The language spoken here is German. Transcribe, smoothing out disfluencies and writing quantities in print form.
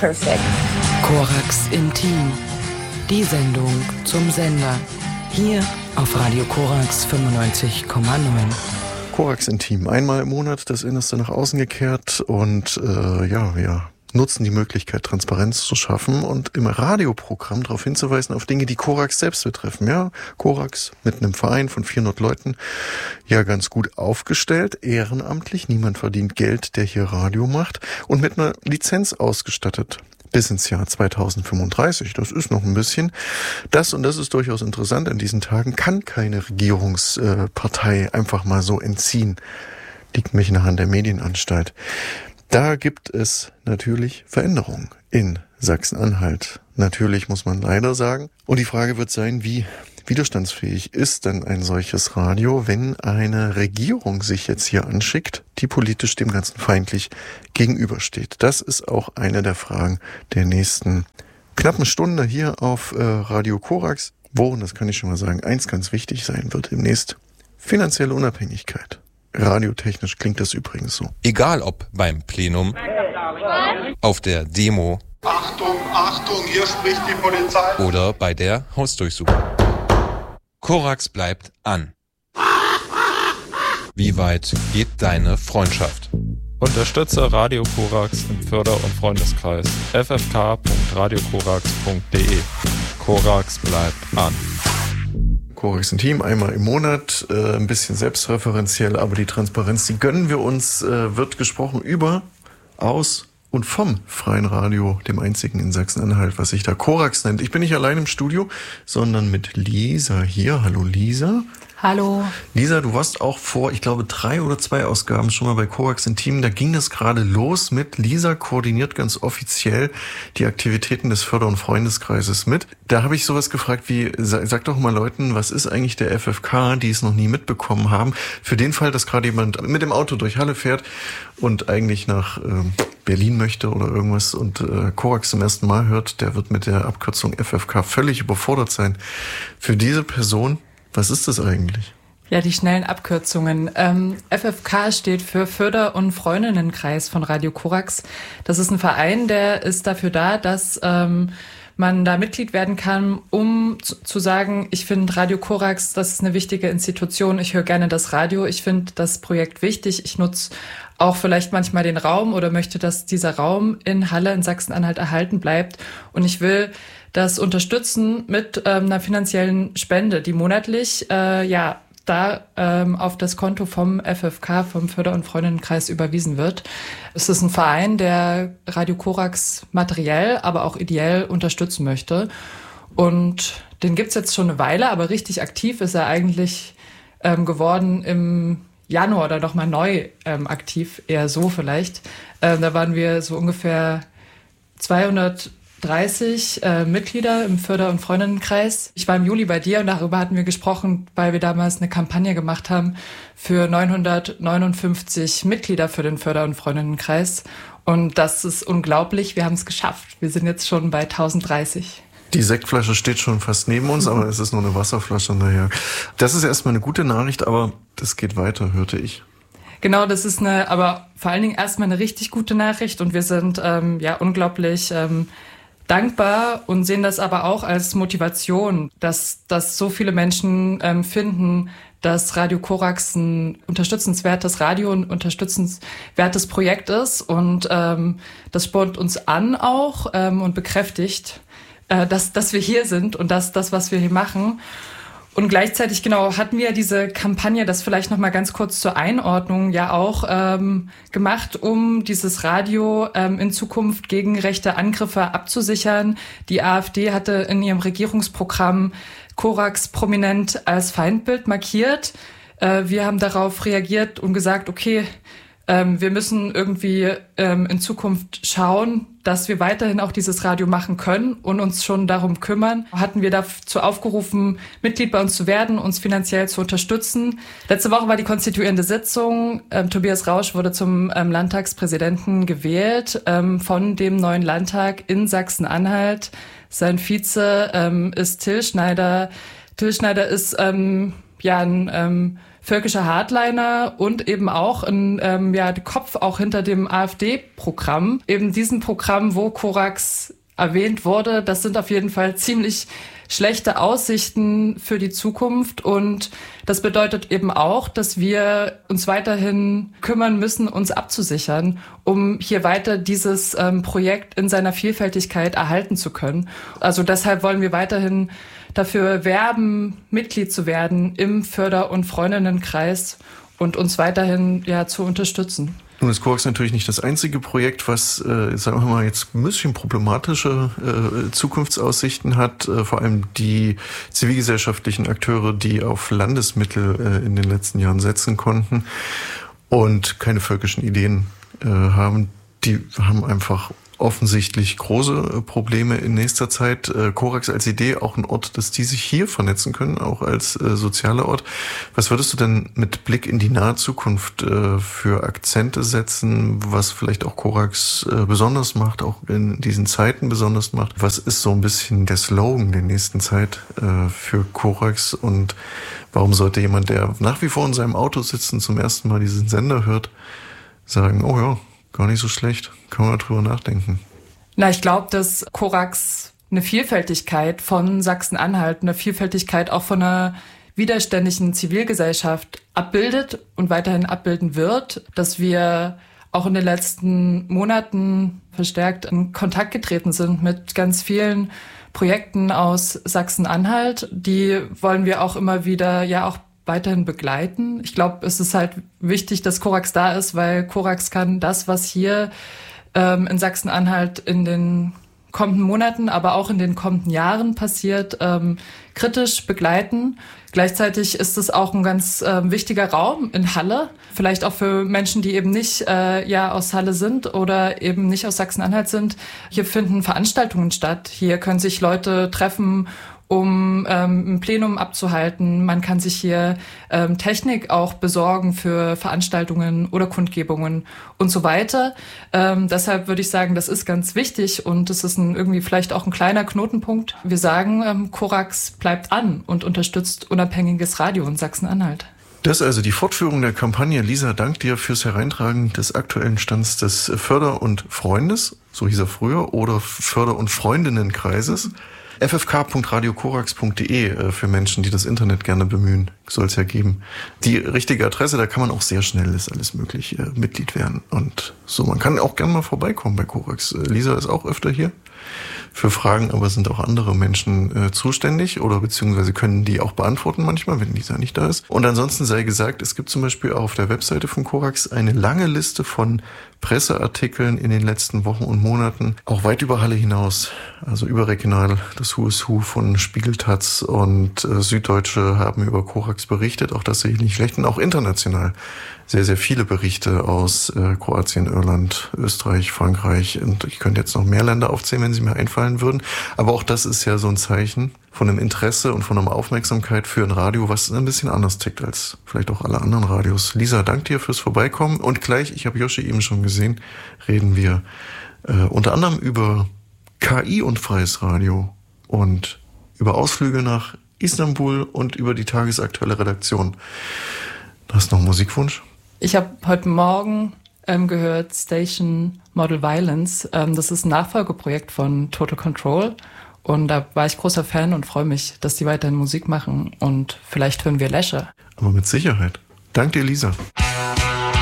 perfect. Korax Intim, die Sendung zum Sender. Hier auf Radio Korax 95,9. Korax Intim, einmal im Monat das Innerste nach außen gekehrt und wir nutzen die Möglichkeit, Transparenz zu schaffen und im Radioprogramm darauf hinzuweisen, auf Dinge, die Korax selbst betreffen. Ja, Korax mit einem Verein von 400 Leuten, ja ganz gut aufgestellt, ehrenamtlich, niemand verdient Geld, der hier Radio macht und mit einer Lizenz ausgestattet. Bis ins Jahr 2035, das ist noch ein bisschen. Das ist durchaus interessant an diesen Tagen, kann keine Regierungspartei einfach mal so entziehen. Liegt mich nach an der Medienanstalt. Da gibt es natürlich Veränderungen in Sachsen-Anhalt. Natürlich muss man leider sagen. Und die Frage wird sein, wie widerstandsfähig ist denn ein solches Radio, wenn eine Regierung sich jetzt hier anschickt, die politisch dem Ganzen feindlich gegenübersteht? Das ist auch eine der Fragen der nächsten knappen Stunde hier auf Radio Korax, wo, und das kann ich schon mal sagen, eins ganz wichtig sein wird demnächst: finanzielle Unabhängigkeit. Radiotechnisch klingt das übrigens so. Egal ob beim Plenum, auf der Demo, Achtung, Achtung, hier spricht die Polizei, oder bei der Hausdurchsuchung. Korax bleibt an. Wie weit geht deine Freundschaft? Unterstütze Radio Korax im Förder- und Freundeskreis ffk.radiokorax.de. Korax bleibt an. Korax Intim, einmal im Monat, ein bisschen selbstreferenziell, aber die Transparenz, die gönnen wir uns, wird gesprochen über, aus und vom freien Radio, dem einzigen in Sachsen-Anhalt, was sich da Korax nennt. Ich bin nicht allein im Studio, sondern mit Lisa hier. Hallo Lisa. Hallo. Lisa, du warst auch vor, ich glaube, 3 oder 2 Ausgaben schon mal bei Korax Intim. Da ging das gerade los mit Lisa koordiniert ganz offiziell die Aktivitäten des Förder- und Freundeskreises mit. Da habe ich sowas gefragt wie, sag doch mal Leuten, was ist eigentlich der FFK, die es noch nie mitbekommen haben? Für den Fall, dass gerade jemand mit dem Auto durch Halle fährt und eigentlich nach Berlin möchte oder irgendwas und Korax zum ersten Mal hört, der wird mit der Abkürzung FFK völlig überfordert sein. Für diese Person, was ist das eigentlich? Ja, die schnellen Abkürzungen. FFK steht für Förder- und Freundinnenkreis von Radio Korax. Das ist ein Verein, der ist dafür da, dass man da Mitglied werden kann, um zu sagen, ich finde Radio Korax, das ist eine wichtige Institution, ich höre gerne das Radio, ich finde das Projekt wichtig, ich nutze auch vielleicht manchmal den Raum oder möchte, dass dieser Raum in Halle in Sachsen-Anhalt erhalten bleibt und ich will das unterstützen mit einer finanziellen Spende, die monatlich auf das Konto vom FFK, vom Förder- und Freundinnenkreis überwiesen wird. Es ist ein Verein, der Radio Korax materiell, aber auch ideell unterstützen möchte. Und den gibt's jetzt schon eine Weile, aber richtig aktiv ist er eigentlich geworden im Januar oder noch mal neu aktiv, eher so vielleicht. Da waren wir so ungefähr 230 Mitglieder im Förder- und Freundinnenkreis. Ich war im Juli bei dir und darüber hatten wir gesprochen, weil wir damals eine Kampagne gemacht haben für 959 Mitglieder für den Förder- und Freundinnenkreis. Und das ist unglaublich. Wir haben es geschafft. Wir sind jetzt schon bei 1030. Die Sektflasche steht schon fast neben uns, aber es ist nur eine Wasserflasche. Naja, das ist erstmal eine gute Nachricht, aber das geht weiter, hörte ich. Genau, das ist aber vor allen Dingen erstmal eine richtig gute Nachricht und wir sind unglaublich dankbar und sehen das aber auch als Motivation, dass so viele Menschen finden, dass Radio Korax ein unterstützenswertes Radio, ein unterstützenswertes Projekt ist und das spornt uns an auch und bekräftigt, dass wir hier sind und das, was wir hier machen. Und gleichzeitig, hatten wir diese Kampagne, das vielleicht noch mal ganz kurz zur Einordnung, ja auch gemacht, um dieses Radio in Zukunft gegen rechte Angriffe abzusichern. Die AfD hatte in ihrem Regierungsprogramm Korax prominent als Feindbild markiert. Wir haben darauf reagiert und gesagt, okay, wir müssen irgendwie in Zukunft schauen, dass wir weiterhin auch dieses Radio machen können und uns schon darum kümmern. Hatten wir dazu aufgerufen, Mitglied bei uns zu werden, uns finanziell zu unterstützen. Letzte Woche war die konstituierende Sitzung. Tobias Rausch wurde zum Landtagspräsidenten gewählt von dem neuen Landtag in Sachsen-Anhalt. Sein Vize ist Till Schneider. Till Schneider ist ein völkischer Hardliner und eben auch der Kopf auch hinter dem AfD-Programm. Eben diesem Programm, wo Korax erwähnt wurde, das sind auf jeden Fall ziemlich schlechte Aussichten für die Zukunft. Und das bedeutet eben auch, dass wir uns weiterhin kümmern müssen, uns abzusichern, um hier weiter dieses Projekt in seiner Vielfältigkeit erhalten zu können. Also deshalb wollen wir weiterhin dafür werben, Mitglied zu werden im Förder- und Freundinnenkreis und uns weiterhin zu unterstützen. Nun ist Korax natürlich nicht das einzige Projekt, was, sagen wir mal, jetzt ein bisschen problematische Zukunftsaussichten hat. Vor allem die zivilgesellschaftlichen Akteure, die auf Landesmittel in den letzten Jahren setzen konnten und keine völkischen Ideen haben, die haben einfach offensichtlich große Probleme in nächster Zeit. Korax als Idee auch ein Ort, dass die sich hier vernetzen können, auch als sozialer Ort. Was würdest du denn mit Blick in die nahe Zukunft für Akzente setzen, was vielleicht auch Korax besonders macht, auch in diesen Zeiten besonders macht? Was ist so ein bisschen der Slogan der nächsten Zeit für Korax und warum sollte jemand, der nach wie vor in seinem Auto sitzt und zum ersten Mal diesen Sender hört, sagen, oh ja, gar nicht so schlecht, kann man drüber nachdenken. Ich glaube, dass Korax eine Vielfältigkeit von Sachsen-Anhalt, eine Vielfältigkeit auch von einer widerständigen Zivilgesellschaft abbildet und weiterhin abbilden wird, dass wir auch in den letzten Monaten verstärkt in Kontakt getreten sind mit ganz vielen Projekten aus Sachsen-Anhalt. Die wollen wir auch immer wieder auch weiterhin begleiten. Ich glaube, es ist halt wichtig, dass Korax da ist, weil Korax kann das, was hier in Sachsen-Anhalt in den kommenden Monaten, aber auch in den kommenden Jahren passiert, kritisch begleiten. Gleichzeitig ist es auch ein ganz wichtiger Raum in Halle, vielleicht auch für Menschen, die eben nicht aus Halle sind oder eben nicht aus Sachsen-Anhalt sind. Hier finden Veranstaltungen statt. Hier können sich Leute treffen, um ein Plenum abzuhalten. Man kann sich hier Technik auch besorgen für Veranstaltungen oder Kundgebungen und so weiter. Deshalb würde ich sagen, das ist ganz wichtig und das ist irgendwie vielleicht auch ein kleiner Knotenpunkt. Wir sagen, Korax bleibt an und unterstützt unabhängiges Radio in Sachsen-Anhalt. Das ist also die Fortführung der Kampagne. Lisa, dank dir fürs Hereintragen des aktuellen Stands des Förder- und Freundes, so hieß er früher, oder Förder- und Freundinnenkreises. ffk.radiokorax.de für Menschen, die das Internet gerne bemühen, soll es ja geben. Die richtige Adresse, da kann man auch sehr schnell, ist alles möglich, Mitglied werden. Und so, man kann auch gerne mal vorbeikommen bei Korax. Lisa ist auch öfter hier für Fragen, aber sind auch andere Menschen zuständig oder beziehungsweise können die auch beantworten manchmal, wenn Lisa nicht da ist. Und ansonsten sei gesagt, es gibt zum Beispiel auch auf der Webseite von Korax eine lange Liste von Presseartikeln in den letzten Wochen und Monaten, auch weit über Halle hinaus, also überregional. Das Who is Who von Spiegel, Taz und Süddeutsche haben über Korax berichtet, auch das sehe ich nicht schlecht, und auch international sehr, sehr viele Berichte aus Kroatien, Irland, Österreich, Frankreich, und ich könnte jetzt noch mehr Länder aufzählen, wenn sie mir einfallen würden, aber auch das ist ja so ein Zeichen von einem Interesse und von einer Aufmerksamkeit für ein Radio, was ein bisschen anders tickt als vielleicht auch alle anderen Radios. Lisa, danke dir fürs Vorbeikommen und gleich, ich habe Joshi eben schon gesehen, reden wir unter anderem über KI und freies Radio und über Ausflüge nach Istanbul und über die tagesaktuelle Redaktion. Hast du noch einen Musikwunsch? Ich habe heute Morgen gehört Station Model Violence. Das ist ein Nachfolgeprojekt von Total Control. Und da war ich großer Fan und freue mich, dass die weiterhin Musik machen. Und vielleicht hören wir Lesche. Aber mit Sicherheit. Danke dir, Lisa.